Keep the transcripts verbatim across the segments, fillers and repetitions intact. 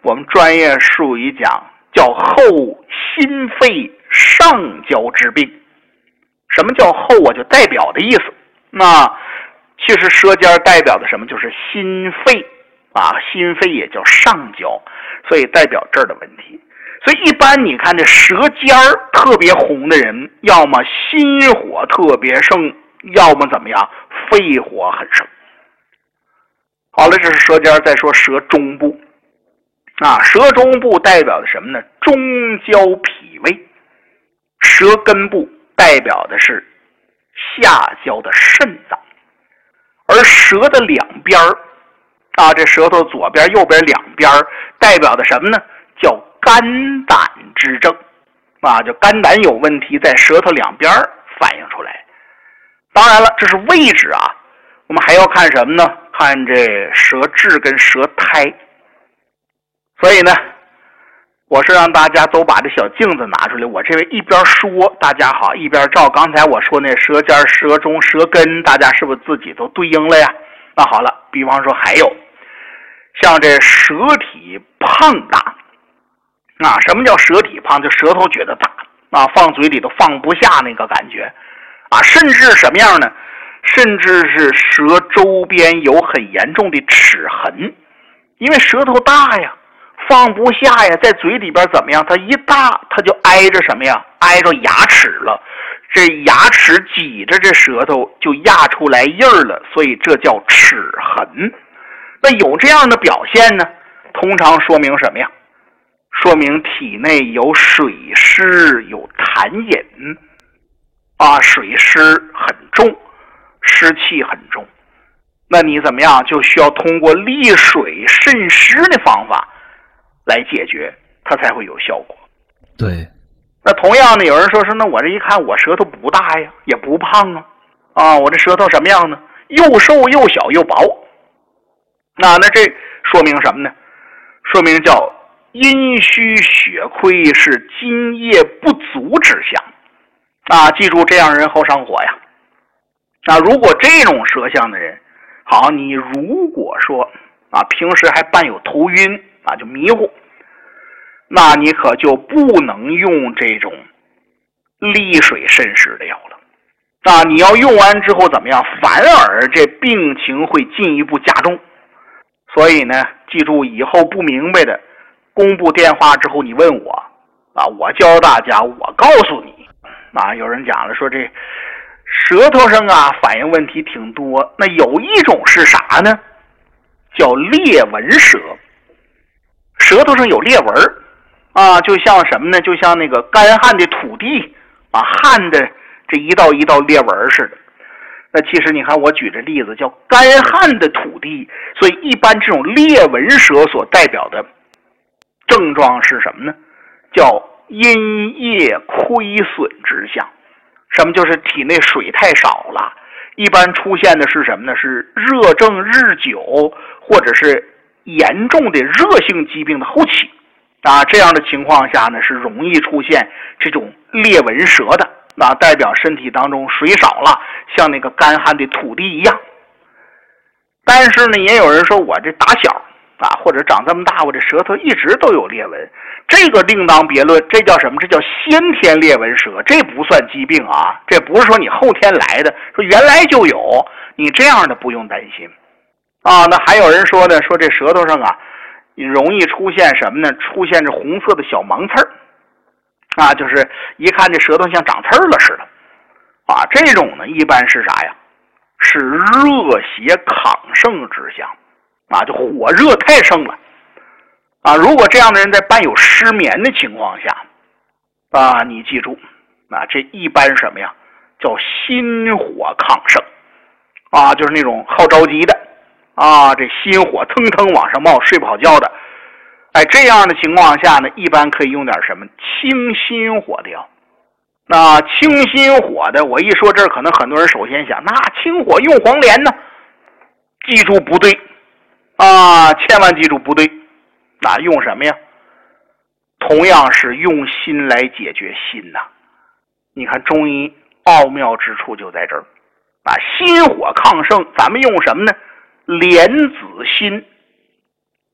我们专业术语讲叫后心肺上焦之病。什么叫后啊？就代表的意思。那其实舌尖代表的什么？就是心肺啊，心肺也叫上焦，所以代表这儿的问题。所以一般你看这舌尖特别红的人，要么心火特别盛，要么怎么样，肺火很盛。好了，这是舌尖。再说舌中部啊，舌中部代表的什么呢？中焦脾胃。舌根部代表的是下焦的肾脏。而舌的两边啊，这舌头左边右边两边代表的什么呢？叫肝胆之症啊，就肝胆有问题，在舌头两边反映出来。当然了，这是位置啊，我们还要看什么呢？看这舌质跟舌苔。所以呢，我是让大家都把这小镜子拿出来，我这边一边说大家好，一边照刚才我说那舌尖、舌中、舌根，大家是不是自己都对应了呀？那好了，比方说还有像这舌体胖大啊，什么叫舌体胖？就舌头觉得大啊，放嘴里都放不下那个感觉啊，甚至什么样呢？甚至是舌周边有很严重的齿痕，因为舌头大呀，放不下呀，在嘴里边怎么样？它一大，它就挨着什么呀？挨着牙齿了。这牙齿挤着这舌头，就压出来印儿了，所以这叫齿痕。那有这样的表现呢，通常说明什么呀？说明体内有水湿，有痰饮啊，水湿很重，湿气很重。那你怎么样？就需要通过利水渗湿的方法来解决，它才会有效果。 对。 那同样的，有人说是，那我这一看我舌头不大呀，也不胖啊，啊，我这舌头什么样呢？又瘦又小又薄。那那这说明什么呢？说明叫阴虚血亏，是津液不足之象啊。记住，这样人好上火呀。那如果这种舌象的人，好，你如果说啊，平时还伴有头晕啊，就迷糊，那你可就不能用这种利水渗湿的药了啊！你要用完之后怎么样？反而这病情会进一步加重。所以呢，记住以后不明白的，公布电话之后你问我啊，我教大家，我告诉你啊。有人讲了说这舌头上啊反应问题挺多，那有一种是啥呢？叫裂纹舌。舌头上有裂纹啊，就像什么呢？就像那个干旱的土地啊，旱的这一道一道裂纹似的。那其实你看我举这例子叫干旱的土地，所以一般这种裂纹舌所代表的症状是什么呢？叫阴液亏损之象。什么？就是体内水太少了，一般出现的是什么呢？是热症日久，或者是严重的热性疾病的后期啊。这样的情况下呢，是容易出现这种裂纹舌的啊，代表身体当中水少了，像那个干旱的土地一样。但是呢，也有人说我这打小啊，或者长这么大，我这舌头一直都有裂纹，这个另当别论，这叫什么？这叫先天裂纹舌，这不算疾病啊，这不是说你后天来的，说原来就有，你这样的不用担心啊。那还有人说呢，说这舌头上啊容易出现什么呢？出现这红色的小芒刺儿啊，就是一看这舌头像长刺儿了似的啊。这种呢一般是啥呀？是热邪亢盛之象啊，就火热太盛了啊。如果这样的人在伴有失眠的情况下啊，你记住啊，这一般什么呀？叫心火亢盛啊，就是那种好着急的啊，这心火腾腾往上冒，睡不好觉的。哎，这样的情况下呢，一般可以用点什么清心火的药。那清心火的，我一说这儿，可能很多人首先想，那清火用黄连呢？记住不对啊，千万记住不对。那用什么呀？同样是用心来解决心呐。你看中医奥妙之处就在这儿啊，心火亢盛，咱们用什么呢？莲子心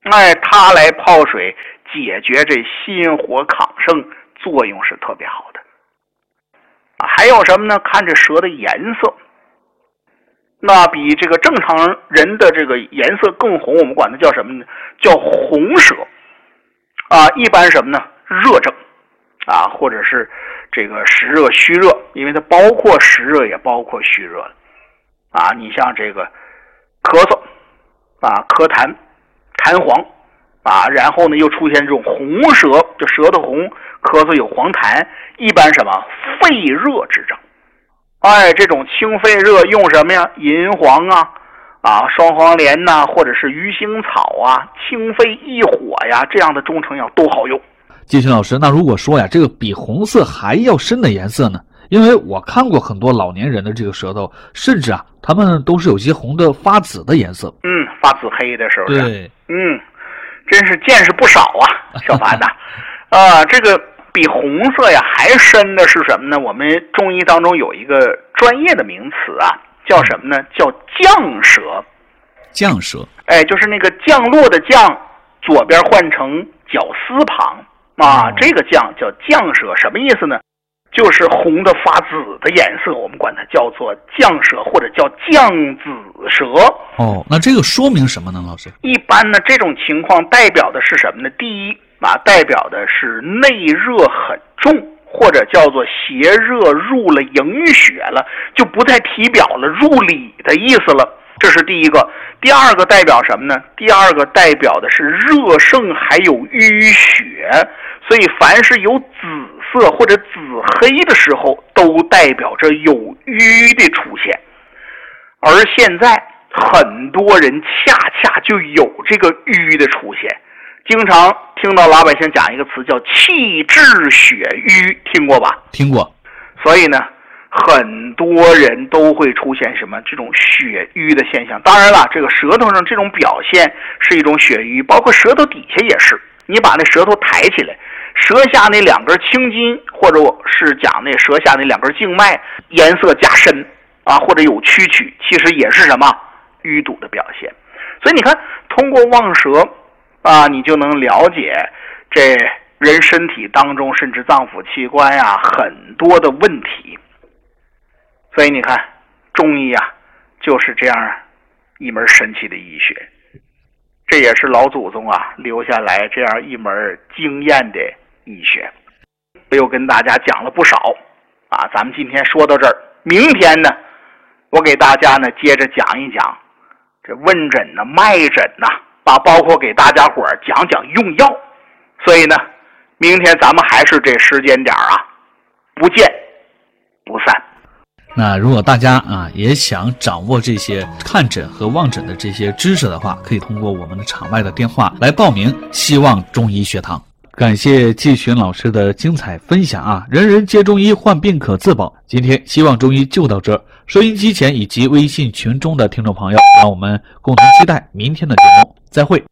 哎，它来泡水解决这心火亢盛作用是特别好的。啊，还有什么呢？看这蛇的颜色，那比这个正常人的这个颜色更红，我们管它叫什么呢？叫红蛇。啊，一般什么呢？热症啊，或者是这个实热虚热，因为它包括实热也包括虚热了。啊，你像这个咳嗽啊，咳痰、痰黄啊，然后呢又出现这种红舌，就舌头红，咳嗽有黄痰，一般什么肺热之症。哎，这种清肺热用什么呀？银黄啊，啊双黄连呐、啊，或者是鱼腥草啊，清肺益火呀，这样的中成药都好用。 季群老师，那如果说呀，这个比红色还要深的颜色呢？因为我看过很多老年人的这个舌头，甚至啊，他们都是有些红的发紫的颜色。 嗯，发紫黑的，是不是？ 对， 嗯，真是见识不少啊，小凡呐。啊，这个比红色呀还深的是什么呢？我们中医当中有一个专业的名词啊，叫什么呢？叫降舌。 降舌， 哎，就是那个降落的降，左边换成绞丝旁啊，这个降叫降舌，什么意思呢？就是红的发紫的颜色，我们管它叫做降舌或者叫降紫舌。 哦，那这个说明什么呢，老师？ 一般呢，这种情况代表的是什么呢？第一啊，代表的是内热很重，或者叫做邪热入了营血了，就不在体表了，入里的意思了。这是第一个。第二个代表什么呢？第二个代表的是热盛还有淤血，所以凡是有紫色或者紫黑的时候，都代表着有瘀的出现。而现在很多人恰恰就有这个瘀的出现，经常听到老百姓讲一个词叫气滞血瘀，听过吧？ 听过。 所以呢，很多人都会出现什么这种血瘀的现象。当然了，这个舌头上这种表现是一种血瘀，包括舌头底下也是。你把那舌头抬起来，舌下那两根青筋，或者是讲那舌下那两根静脉颜色加深啊，或者有曲曲，其实也是什么淤堵的表现。所以你看，通过望舌啊，你就能了解这人身体当中甚至脏腑器官呀、啊、很多的问题。所以你看，中医啊，就是这样一门神奇的医学，这也是老祖宗啊留下来这样一门惊艳的医学。我又跟大家讲了不少啊，咱们今天说到这儿，明天呢，我给大家呢接着讲一讲这温诊呐、脉诊呐，啊，包括给大家伙儿讲讲用药。所以呢，明天咱们还是这时间点啊，不见不散。 那如果大家啊也想掌握这些看诊和望诊的这些知识的话，可以通过我们的场外的电话来报名希望中医学堂。感谢季群老师的精彩分享啊！人人皆中医，患病可自保。今天希望中医就到这儿。收音机前以及微信群中的听众朋友，让我们共同期待明天的节目。再会。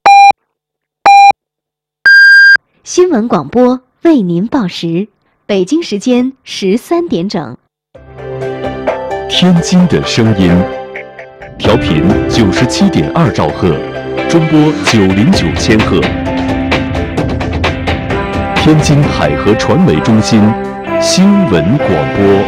新闻广播为您报时，北京时间十三点整。 天津的声音，调频九十七点二兆赫，中波九零九千赫。天津海河传媒中心新闻广播。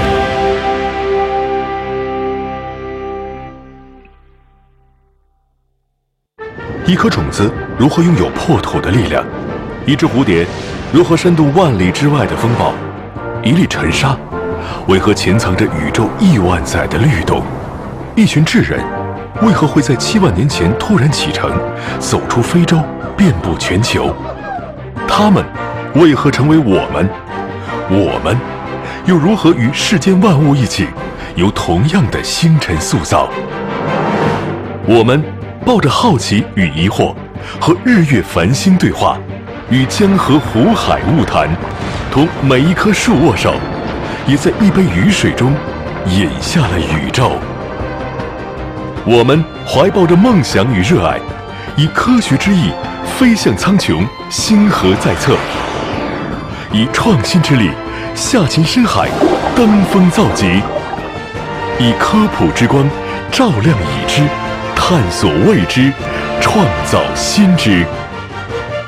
一颗种子如何拥有破土的力量？一只蝴蝶如何深度万里之外的风暴？一粒尘沙为何潜藏着宇宙亿万载的律动？一群智人为何会在七万年前突然启程，走出非洲，遍布全球？他们为何成为我们？我们又如何与世间万物一起，由同样的星辰塑造？我们抱着好奇与疑惑，和日月繁星对话，与江河湖海物谈，同每一棵树握手，也在一杯雨水中饮下了宇宙。我们怀抱着梦想与热爱，以科学之翼飞向苍穹，星河在侧；以创新之力下潜深海，登峰造极；以科普之光照亮已知，探索未知， 创造新知。